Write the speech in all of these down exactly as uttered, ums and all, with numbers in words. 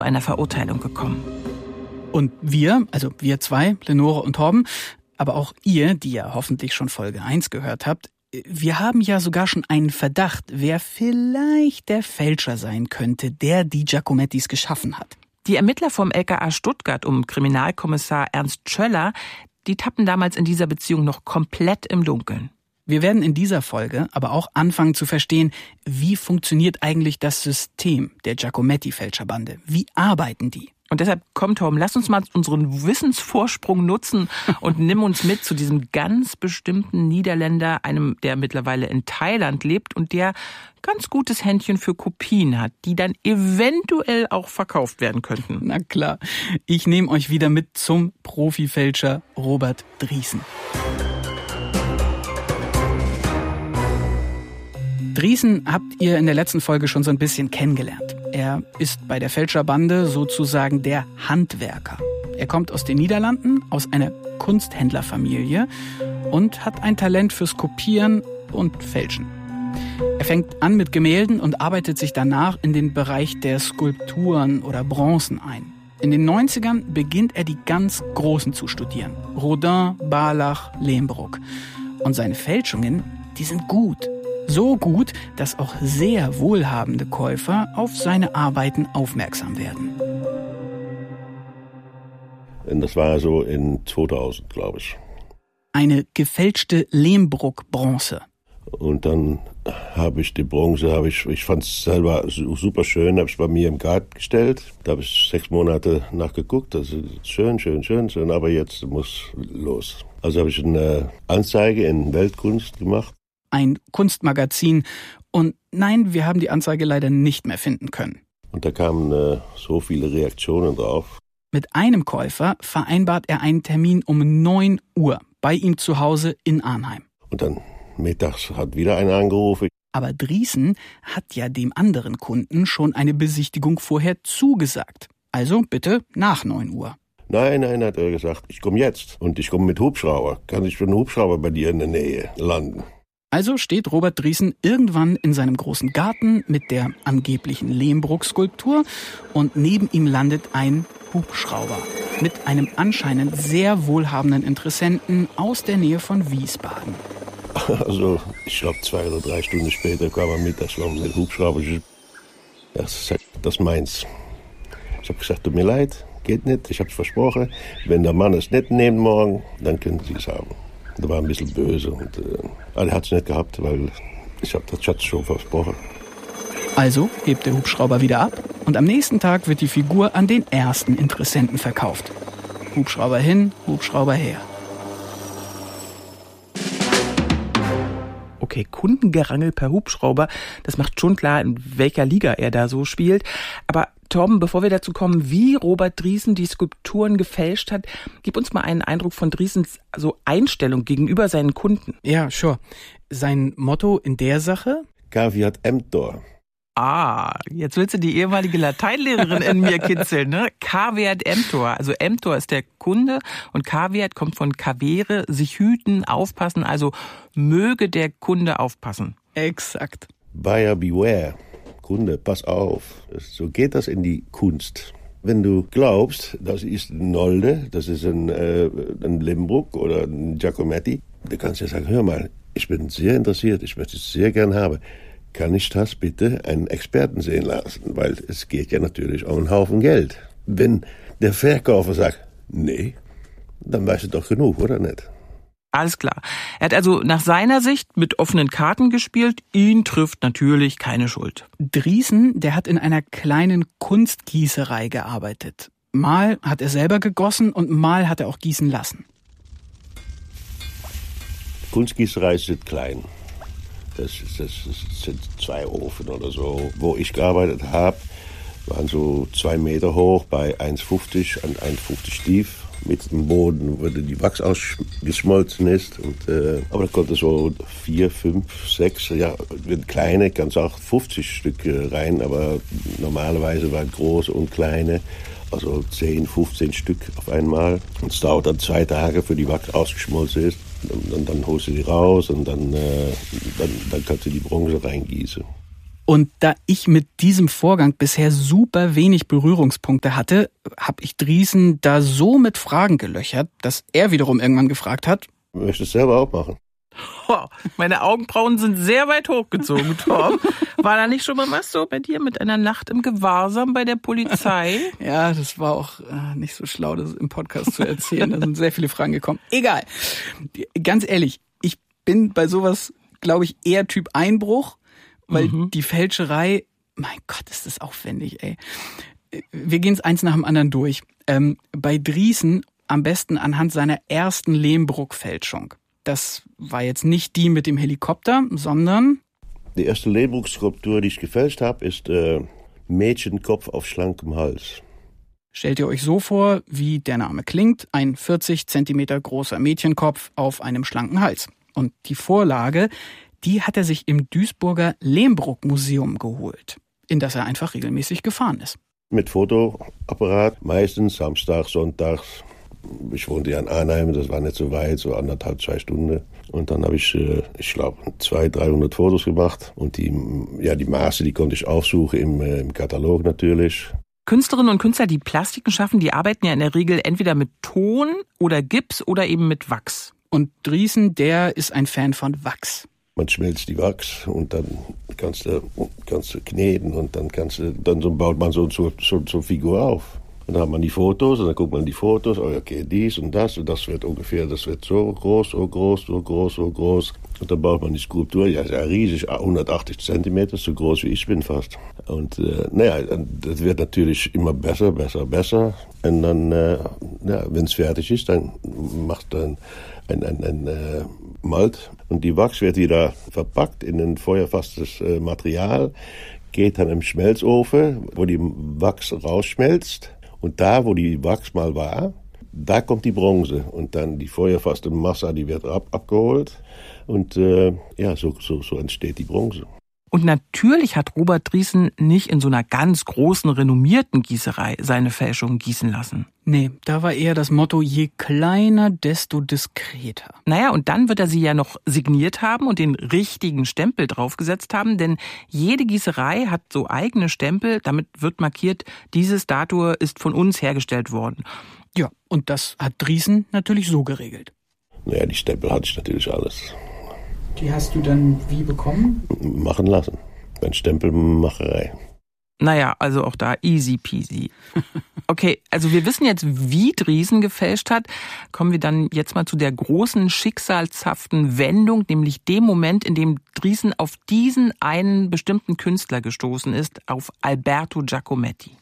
einer Verurteilung gekommen. Und wir, also wir zwei, Lenore und Torben, aber auch ihr, die ja hoffentlich schon Folge eins gehört habt, wir haben ja sogar schon einen Verdacht, wer vielleicht der Fälscher sein könnte, der die Giacomettis geschaffen hat. Die Ermittler vom L K A Stuttgart um Kriminalkommissar Ernst Schöller, die tappen damals in dieser Beziehung noch komplett im Dunkeln. Wir werden in dieser Folge aber auch anfangen zu verstehen, wie funktioniert eigentlich das System der Giacometti-Fälscherbande? Wie arbeiten die? Und deshalb, komm Tom, lass uns mal unseren Wissensvorsprung nutzen und nimm uns mit zu diesem ganz bestimmten Niederländer, einem, der mittlerweile in Thailand lebt und der ganz gutes Händchen für Kopien hat, die dann eventuell auch verkauft werden könnten. Na klar, ich nehme euch wieder mit zum Profifälscher Robert Drießen. Drießen habt ihr in der letzten Folge schon so ein bisschen kennengelernt. Er ist bei der Fälscherbande sozusagen der Handwerker. Er kommt aus den Niederlanden, aus einer Kunsthändlerfamilie und hat ein Talent fürs Kopieren und Fälschen. Er fängt an mit Gemälden und arbeitet sich danach in den Bereich der Skulpturen oder Bronzen ein. In den neunzigern beginnt er die ganz Großen zu studieren. Rodin, Barlach, Lehmbruck. Und seine Fälschungen, die sind gut. So gut, dass auch sehr wohlhabende Käufer auf seine Arbeiten aufmerksam werden. Das war so in zweitausend, glaube ich. Eine gefälschte Lehmbruck-Bronze. Und dann habe ich die Bronze, habe ich, ich fand es selber super schön, habe ich bei mir im Garten gestellt. Da habe ich sechs Monate nachgeguckt. Das ist schön, schön, schön, schön, aber jetzt muss los. Also habe ich eine Anzeige in Weltkunst gemacht. Ein Kunstmagazin. Und nein, wir haben die Anzeige leider nicht mehr finden können. Und da kamen äh, so viele Reaktionen drauf. Mit einem Käufer vereinbart er einen Termin um neun Uhr bei ihm zu Hause in Arnheim. Und dann mittags hat wieder einer angerufen. Aber Drießen hat ja dem anderen Kunden schon eine Besichtigung vorher zugesagt. Also bitte nach neun Uhr. Nein, nein, hat er gesagt, ich komme jetzt. Und ich komme mit Hubschrauber. Kann ich für einen Hubschrauber bei dir in der Nähe landen? Also steht Robert Drießen irgendwann in seinem großen Garten mit der angeblichen Lehmbruck-Skulptur und neben ihm landet ein Hubschrauber mit einem anscheinend sehr wohlhabenden Interessenten aus der Nähe von Wiesbaden. Also, ich glaube, zwei oder drei Stunden später kam er mit, das war mit Hubschrauber. Das, das meins. Ich habe gesagt, tut mir leid, geht nicht, ich habe es versprochen. Wenn der Mann es nicht nimmt morgen, dann können Sie es haben. Der war ein bisschen böse und äh, er hat es nicht gehabt, weil ich habe das Schatz schon versprochen. Also hebt der Hubschrauber wieder ab und am nächsten Tag wird die Figur an den ersten Interessenten verkauft. Hubschrauber hin, Hubschrauber her. Okay, Kundengerangel per Hubschrauber, das macht schon klar, in welcher Liga er da so spielt. Aber Torben, bevor wir dazu kommen, wie Robert Drießen die Skulpturen gefälscht hat, gib uns mal einen Eindruck von Driesens also Einstellung gegenüber seinen Kunden. Ja, sure. Sein Motto in der Sache? Caveat emptor. Ah, jetzt willst du die ehemalige Lateinlehrerin in mir kitzeln, ne? Caveat emptor. Also emptor ist der Kunde und Caveat kommt von cavere, sich hüten, aufpassen. Also möge der Kunde aufpassen. Exakt. Buyer beware. Kunde, pass auf. So geht das in die Kunst. Wenn du glaubst, das ist ein Nolde, das ist ein, äh, ein Lehmbruck oder ein Giacometti, dann kannst du ja sagen, hör mal, ich bin sehr interessiert, ich möchte es sehr gern haben. Kann ich das bitte einen Experten sehen lassen? Weil es geht ja natürlich um einen Haufen Geld. Wenn der Verkäufer sagt, nee, dann weißt du doch genug, oder nicht? Alles klar. Er hat also nach seiner Sicht mit offenen Karten gespielt. Ihn trifft natürlich keine Schuld. Drießen, der hat in einer kleinen Kunstgießerei gearbeitet. Mal hat er selber gegossen und mal hat er auch gießen lassen. Kunstgießerei ist klein. Das, das, das sind zwei Ofen oder so. Wo ich gearbeitet habe, waren so zwei Meter hoch bei eins fünfzig und eins fünfzig tief. Mit dem Boden, wo die Wachs ausgeschmolzen ist. Und, äh, aber da konnte so vier, fünf, sechs, ja, kleine, kannst auch fünfzig Stück rein, aber normalerweise waren große und kleine, also zehn, fünfzehn Stück auf einmal. Und es dauert dann zwei Tage, für die Wachs ausgeschmolzen ist. Und, und dann holst du die raus und dann, äh, dann, dann kannst du die Bronze reingießen. Und da ich mit diesem Vorgang bisher super wenig Berührungspunkte hatte, habe ich Driesen da so mit Fragen gelöchert, dass er wiederum irgendwann gefragt hat: Möchtest du selber auch machen? Oh, meine Augenbrauen sind sehr weit hochgezogen, Tom. War da nicht schon mal was so bei dir mit einer Nacht im Gewahrsam bei der Polizei? Ja, das war auch äh, nicht so schlau, das im Podcast zu erzählen. Da sind sehr viele Fragen gekommen. Egal. Ganz ehrlich, ich bin bei sowas, glaube ich, eher Typ Einbruch, weil mhm. die Fälscherei, mein Gott, ist das aufwendig, ey. Wir gehen es eins nach dem anderen durch. Ähm, bei Driesen am besten anhand seiner ersten Lehmbruck-Fälschung. Das war jetzt nicht die mit dem Helikopter, sondern... Die erste Lehmbruck-Skulptur, die ich gefälscht habe, ist äh, Mädchenkopf auf schlankem Hals. Stellt ihr euch so vor, wie der Name klingt, ein vierzig Zentimeter großer Mädchenkopf auf einem schlanken Hals. Und die Vorlage, die hat er sich im Duisburger Lehmbruck-Museum geholt, in das er einfach regelmäßig gefahren ist. Mit Fotoapparat, meistens samstags, sonntags. Ich wohnte ja in Arnheim, das war nicht so weit, so anderthalb, zwei Stunden. Und dann habe ich, ich glaube, zweihundert, dreihundert Fotos gemacht. Und die, ja, die Maße, die konnte ich aufsuchen im, im Katalog natürlich. Künstlerinnen und Künstler, die Plastiken schaffen, die arbeiten ja in der Regel entweder mit Ton oder Gips oder eben mit Wachs. Und Driesen, der ist ein Fan von Wachs. Man schmilzt die Wachs und dann kannst du, kannst du kneten und dann kannst du, dann so baut man so, so, so, so eine Figur auf. Und dann hat man die Fotos und dann guckt man die Fotos, oh, okay, dies und das und das wird ungefähr, das wird so groß, so groß, so groß, so groß. Und dann baut man die Skulptur, ja, ist ja riesig, hundertachtzig Zentimeter, so groß wie ich bin fast. Und äh, naja, das wird natürlich immer besser, besser, besser. Und dann, äh, ja, wenn es fertig ist, dann macht dann ein, ein, ein äh, Malt. Und die Wachs wird wieder verpackt in ein feuerfastes äh, Material, geht dann im Schmelzofen, wo die Wachs rausschmelzt. Und da, wo die Wachs mal war, da kommt die Bronze. Und dann die feuerfeste Masse, die wird ab, abgeholt. Und äh, ja, so, so, so entsteht die Bronze. Und natürlich hat Robert Driesen nicht in so einer ganz großen, renommierten Gießerei seine Fälschungen gießen lassen. Nee, da war eher das Motto, je kleiner, desto diskreter. Naja, und dann wird er sie ja noch signiert haben und den richtigen Stempel draufgesetzt haben, denn jede Gießerei hat so eigene Stempel, damit wird markiert, diese Statue ist von uns hergestellt worden. Ja, und das hat Driesen natürlich so geregelt. Naja, die Stempel hatte ich natürlich alles. Die hast du dann wie bekommen? Machen lassen. Bei Stempelmacherei. Naja, also auch da easy peasy. Okay, also wir wissen jetzt, wie Driesen gefälscht hat. Kommen wir dann jetzt mal zu der großen schicksalshaften Wendung, nämlich dem Moment, in dem Driesen auf diesen einen bestimmten Künstler gestoßen ist, auf Alberto Giacometti.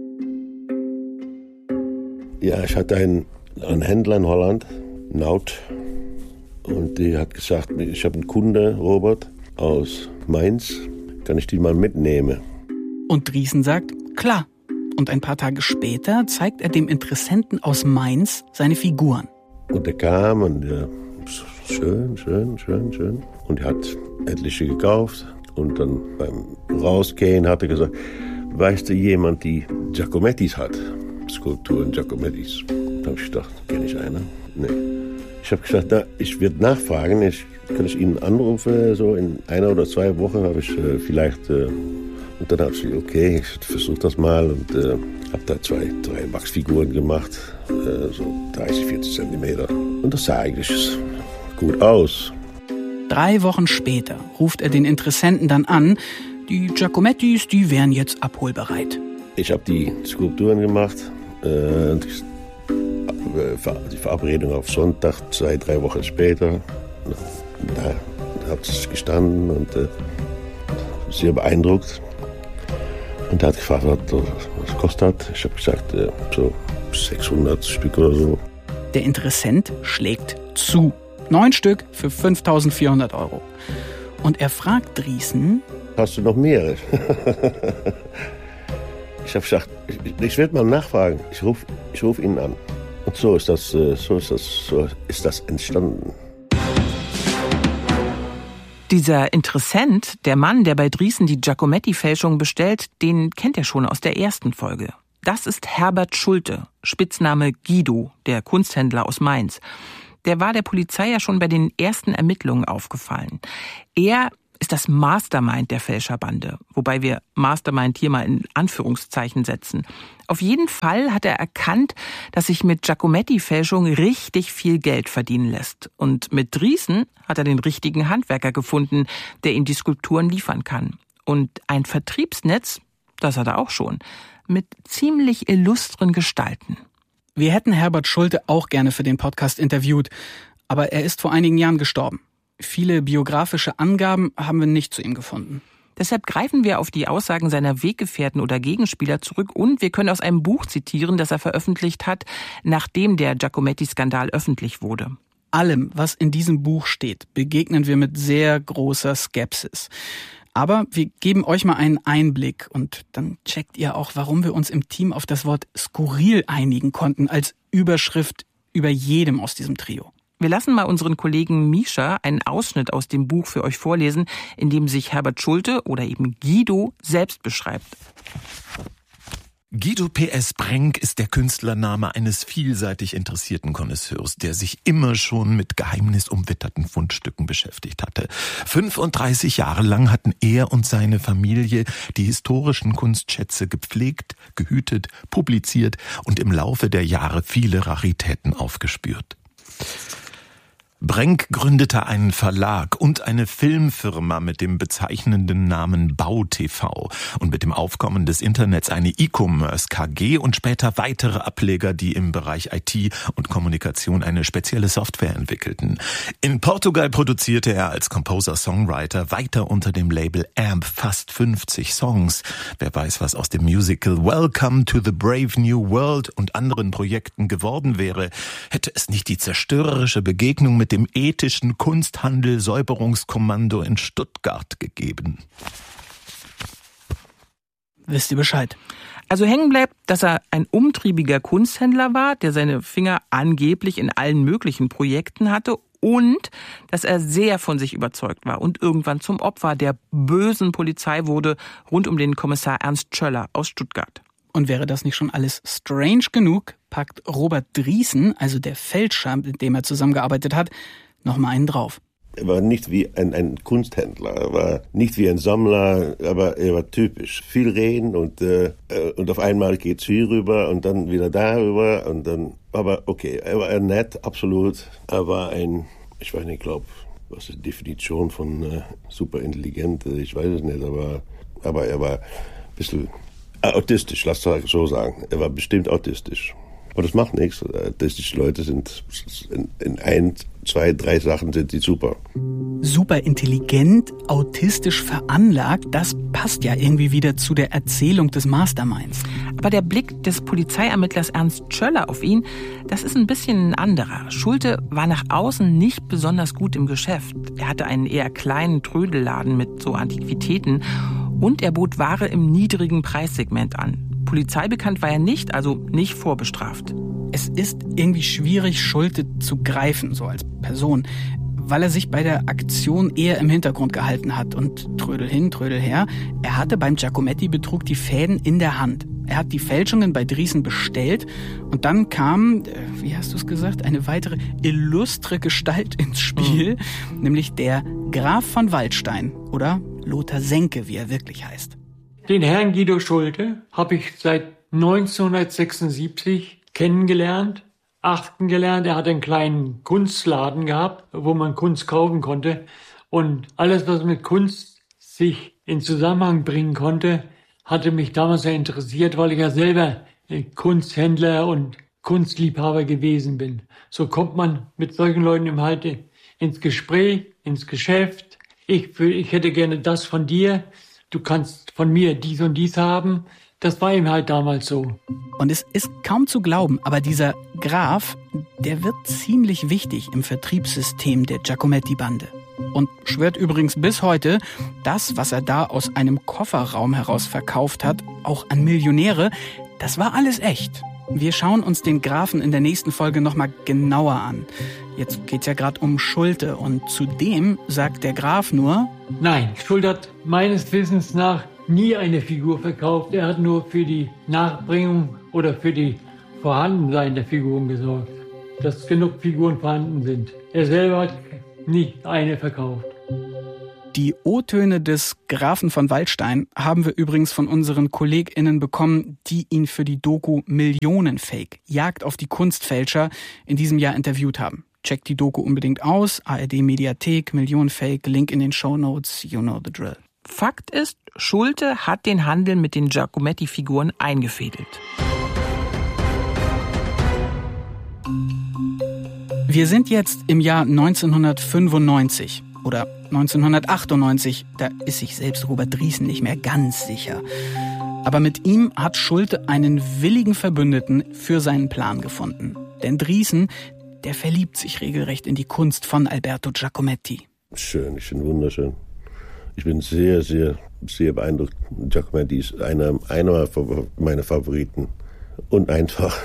Ja, ich hatte einen, einen Händler in Holland, Naut. Und die hat gesagt, ich habe einen Kunde, Robert, aus Mainz, kann ich die mal mitnehmen? Und Driesen sagt, klar. Und ein paar Tage später zeigt er dem Interessenten aus Mainz seine Figuren. Und er kam und ja, schön, schön, schön, schön. Und er hat etliche gekauft. Und dann beim Rausgehen hat er gesagt, weißt du jemand, die Giacomettis hat? Skulpturen Giacomettis. Da habe ich gedacht, kenne ich eine? Nee. Ich habe gesagt, na, ich werde nachfragen, ich, kann ich Ihnen anrufen, so in einer oder zwei Wochen habe ich äh, vielleicht, äh, und dann habe ich gesagt, okay, ich versuche das mal und äh, habe da zwei, drei Wachsfiguren gemacht, äh, so dreißig, vierzig Zentimeter. Und das sah eigentlich gut aus. Drei Wochen später ruft er den Interessenten dann an, die Giacomettis, die wären jetzt abholbereit. Ich habe die Skulpturen gemacht, äh, die Verabredung auf Sonntag, zwei, drei Wochen später. Da hat es gestanden und äh, sehr beeindruckt. Und er hat gefragt, was kostet das? Ich habe gesagt, äh, so sechshundert Stück oder so. Der Interessent schlägt zu. Neun Stück für fünftausendvierhundert Euro. Und er fragt Driesen, hast du noch mehr? Ich habe gesagt, ich, ich werde mal nachfragen. Ich rufe ich ruf ihn an. Und so ist das, so ist das, so ist das entstanden. Dieser Interessent, der Mann, der bei Driesen die Giacometti-Fälschung bestellt, den kennt er schon aus der ersten Folge. Das ist Herbert Schulte, Spitzname Guido, der Kunsthändler aus Mainz. Der war der Polizei ja schon bei den ersten Ermittlungen aufgefallen. Er ist das Mastermind der Fälscherbande, wobei wir Mastermind hier mal in Anführungszeichen setzen. Auf jeden Fall hat er erkannt, dass sich mit Giacometti-Fälschung richtig viel Geld verdienen lässt. Und mit Drießen hat er den richtigen Handwerker gefunden, der ihm die Skulpturen liefern kann. Und ein Vertriebsnetz, das hat er auch schon, mit ziemlich illustren Gestalten. Wir hätten Herbert Schulte auch gerne für den Podcast interviewt, aber er ist vor einigen Jahren gestorben. Viele biografische Angaben haben wir nicht zu ihm gefunden. Deshalb greifen wir auf die Aussagen seiner Weggefährten oder Gegenspieler zurück und wir können aus einem Buch zitieren, das er veröffentlicht hat, nachdem der Giacometti-Skandal öffentlich wurde. Allem, was in diesem Buch steht, begegnen wir mit sehr großer Skepsis. Aber wir geben euch mal einen Einblick und dann checkt ihr auch, warum wir uns im Team auf das Wort skurril einigen konnten als Überschrift über jedem aus diesem Trio. Wir lassen mal unseren Kollegen Mischa einen Ausschnitt aus dem Buch für euch vorlesen, in dem sich Herbert Schulte oder eben Guido selbst beschreibt. Guido P S. Brenk ist der Künstlername eines vielseitig interessierten Connoisseurs, der sich immer schon mit geheimnisumwitterten Fundstücken beschäftigt hatte. fünfunddreißig Jahre lang hatten er und seine Familie die historischen Kunstschätze gepflegt, gehütet, publiziert und im Laufe der Jahre viele Raritäten aufgespürt. Brenk gründete einen Verlag und eine Filmfirma mit dem bezeichnenden Namen BauTV und mit dem Aufkommen des Internets eine E-Commerce K G und später weitere Ableger, die im Bereich I T und Kommunikation eine spezielle Software entwickelten. In Portugal produzierte er als Composer-Songwriter weiter unter dem Label Amp fast fünfzig Songs. Wer weiß, was aus dem Musical Welcome to the Brave New World und anderen Projekten geworden wäre, hätte es nicht die zerstörerische Begegnung mit dem ethischen Kunsthandel-Säuberungskommando in Stuttgart gegeben. Wisst ihr Bescheid? Also hängen bleibt, dass er ein umtriebiger Kunsthändler war, der seine Finger angeblich in allen möglichen Projekten hatte und dass er sehr von sich überzeugt war und irgendwann zum Opfer der bösen Polizei wurde rund um den Kommissar Ernst Tschöller aus Stuttgart. Und wäre das nicht schon alles strange genug, packt Robert Drießen, also der Fälscher, mit dem er zusammengearbeitet hat, noch mal einen drauf. Er war nicht wie ein, ein Kunsthändler, er war nicht wie ein Sammler, aber er war typisch. Viel reden und, äh, und auf einmal geht's hier rüber und dann wieder darüber und dann, aber okay, er war nett, absolut. Er war ein, ich weiß nicht, ich glaube, was ist die Definition von äh, super intelligent, ich weiß es nicht, aber, aber er war ein bisschen autistisch, lass es so sagen. Er war bestimmt autistisch. Aber das macht nichts. Autistische Leute sind in, in ein, zwei, drei Sachen sind die super. Super intelligent, autistisch veranlagt, das passt ja irgendwie wieder zu der Erzählung des Masterminds. Aber der Blick des Polizeiermittlers Ernst Tschöller auf ihn, das ist ein bisschen ein anderer. Schulte war nach außen nicht besonders gut im Geschäft. Er hatte einen eher kleinen Trödelladen mit so Antiquitäten und er bot Ware im niedrigen Preissegment an. Polizeibekannt war er nicht, also nicht vorbestraft. Es ist irgendwie schwierig, Schulte zu greifen, so als Person, weil er sich bei der Aktion eher im Hintergrund gehalten hat. Und Trödel hin, Trödel her, er hatte beim Giacometti-Betrug die Fäden in der Hand. Er hat die Fälschungen bei Drießen bestellt und dann kam, wie hast du es gesagt, eine weitere illustre Gestalt ins Spiel, mhm. nämlich der Graf von Waldstein oder Lothar Senke, wie er wirklich heißt. Den Herrn Guido Schulte habe ich seit neunzehnhundertsechsundsiebzig kennengelernt, achten gelernt. Er hat einen kleinen Kunstladen gehabt, wo man Kunst kaufen konnte. Und alles, was mit Kunst sich in Zusammenhang bringen konnte, hatte mich damals sehr interessiert, weil ich ja selber Kunsthändler und Kunstliebhaber gewesen bin. So kommt man mit solchen Leuten im Halte ins Gespräch, ins Geschäft. Ich, ich hätte gerne das von dir. Du kannst von mir dies und dies haben. Das war ihm halt damals so. Und es ist kaum zu glauben, aber dieser Graf, der wird ziemlich wichtig im Vertriebssystem der Giacometti-Bande. Und schwört übrigens bis heute, das, was er da aus einem Kofferraum heraus verkauft hat, auch an Millionäre, das war alles echt. Wir schauen uns den Grafen in der nächsten Folge nochmal genauer an. Jetzt geht's ja gerade um Schulte und zudem sagt der Graf nur: Nein, Schulte hat meines Wissens nach nie eine Figur verkauft. Er hat nur für die Nachbringung oder für die Vorhandensein der Figuren gesorgt, dass genug Figuren vorhanden sind. Er selber hat nicht eine verkauft. Die O-Töne des Grafen von Waldstein haben wir übrigens von unseren KollegInnen bekommen, die ihn für die Doku Millionenfake, Jagd auf die Kunstfälscher, in diesem Jahr interviewt haben. Checkt die Doku unbedingt aus, A R D Mediathek, Millionenfake, Link in den Shownotes, you know the drill. Fakt ist, Schulte hat den Handel mit den Giacometti-Figuren eingefädelt. Wir sind jetzt im Jahr neunzehnhundertfünfundneunzig oder neunzehnhundertachtundneunzig. Da ist sich selbst Robert Drießen nicht mehr ganz sicher. Aber mit ihm hat Schulte einen willigen Verbündeten für seinen Plan gefunden. Denn Drießen, der verliebt sich regelrecht in die Kunst von Alberto Giacometti. Schön, ich finde wunderschön. Ich bin sehr, sehr, sehr beeindruckt. Giacometti ist einer, einer meiner Favoriten und einfach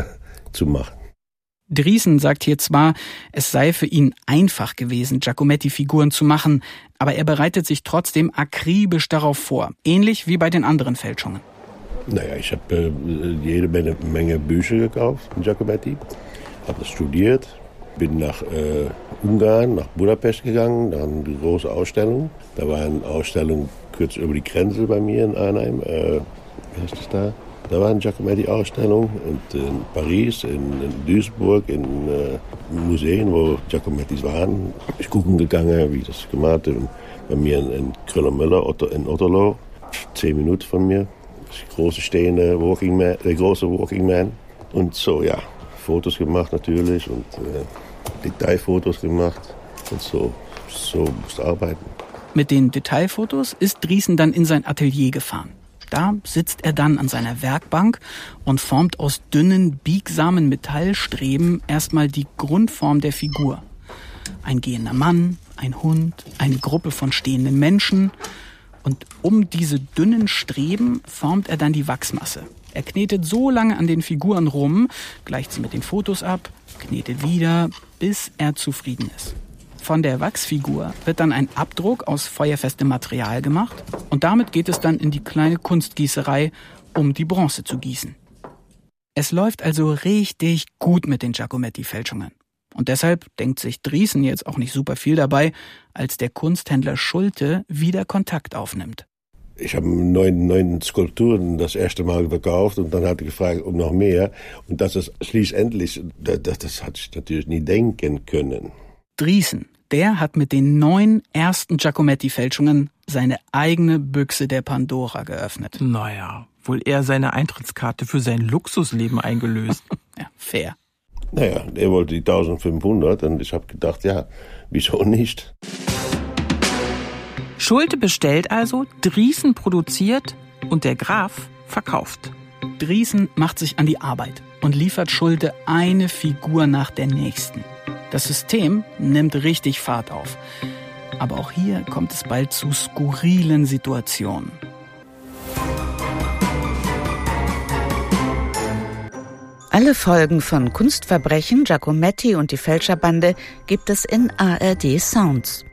zu machen. Drießen sagt hier zwar, es sei für ihn einfach gewesen, Giacometti-Figuren zu machen, aber er bereitet sich trotzdem akribisch darauf vor, ähnlich wie bei den anderen Fälschungen. Naja, ich habe äh, jede Menge, Menge Bücher gekauft von Giacometti, habe das studiert, bin nach äh, Ungarn, nach Budapest gegangen, da eine große Ausstellung. Da war eine Ausstellung kurz über die Grenze bei mir in Arnhem, äh, wie heißt das da? Da war eine Giacometti-Ausstellung und in Paris, in, in Duisburg, in äh, Museen, wo Giacomettis waren. Ich gucken gegangen, wie das gemacht wird. Bei mir in, in Kröller-Müller, in Otterlo, zehn Minuten von mir. Das große stehende Walking Man, der große Walking Man. Und so, ja, Fotos gemacht natürlich und äh, Detailfotos gemacht. Und so, so musste arbeiten. Mit den Detailfotos ist Drießen dann in sein Atelier gefahren. Da sitzt er dann an seiner Werkbank und formt aus dünnen, biegsamen Metallstreben erstmal die Grundform der Figur. Ein gehender Mann, ein Hund, eine Gruppe von stehenden Menschen. Und um diese dünnen Streben formt er dann die Wachsmasse. Er knetet so lange an den Figuren rum, gleicht sie mit den Fotos ab, knetet wieder, bis er zufrieden ist. Von der Wachsfigur wird dann ein Abdruck aus feuerfestem Material gemacht und damit geht es dann in die kleine Kunstgießerei, um die Bronze zu gießen. Es läuft also richtig gut mit den Giacometti-Fälschungen. Und deshalb denkt sich Drießen jetzt auch nicht super viel dabei, als der Kunsthändler Schulte wieder Kontakt aufnimmt. Ich habe neun, neun Skulpturen das erste Mal verkauft und dann hat er gefragt um noch mehr. Und das ist schließlich, das, das hatte ich natürlich nie denken können. Drießen, der hat mit den neun ersten Giacometti-Fälschungen seine eigene Büchse der Pandora geöffnet. Naja, wohl eher seine Eintrittskarte für sein Luxusleben eingelöst. Ja, fair. Naja, er wollte die eintausendfünfhundert und ich habe gedacht, ja, wieso nicht? Schulte bestellt also, Drießen produziert und der Graf verkauft. Drießen macht sich an die Arbeit und liefert Schulte eine Figur nach der nächsten. Das System nimmt richtig Fahrt auf. Aber auch hier kommt es bald zu skurrilen Situationen. Alle Folgen von Kunstverbrechen, Giacometti und die Fälscherbande gibt es in A R D Sounds.